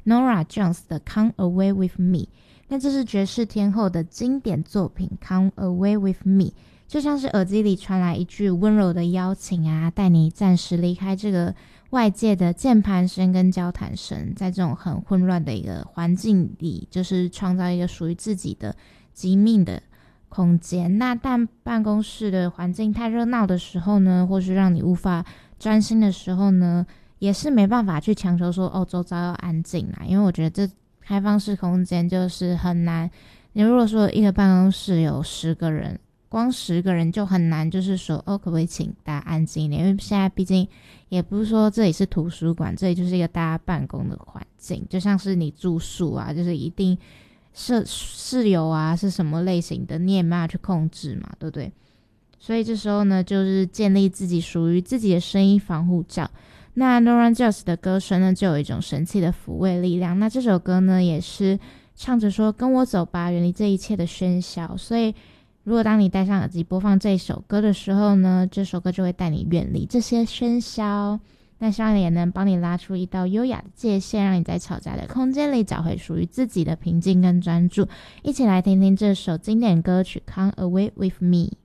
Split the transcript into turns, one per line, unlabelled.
Nora Jones 的 Come Away With Me。那这是爵士天后的经典作品 Come Away With Me， 就像是耳机里传来一句温柔的邀请啊，带你暂时离开这个外界的键盘声跟交谈声，在这种很混乱的一个环境里，就是创造一个属于自己的极密的空间。那但办公室的环境太热闹的时候呢，或是让你无法专心的时候呢，也是没办法去强求说周遭要安静啦，因为我觉得这开放式空间就是很难。你如果说一个办公室有10个人，光10个人就很难，就是说可不可以请大家安静一点？因为现在毕竟也不是说这里是图书馆，这里就是一个大家办公的环境，就像是你住宿啊，就是一定室友啊是什么类型的，你也没办法去控制嘛，对不对？所以这时候呢，就是建立自己属于自己的声音防护罩。那 Nora Jones 的歌声呢，就有一种神奇的抚慰力量。那这首歌呢，也是唱着说跟我走吧，远离这一切的喧嚣。所以如果当你戴上耳机播放这首歌的时候呢，这首歌就会带你远离这些喧嚣。那希望也能帮你拉出一道优雅的界限，让你在嘈杂的空间里找回属于自己的平静跟专注。一起来听听这首经典歌曲 Come Away With Me。